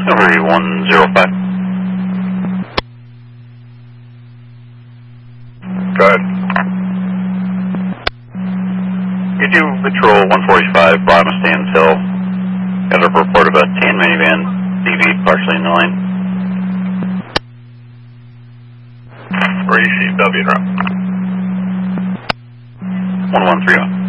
Discovery 105. Go ahead. You do patrol 145, bottom of Stan's Hill. Got a report of a tan minivan, DV partially in the lane. Where you see W drop? 1130.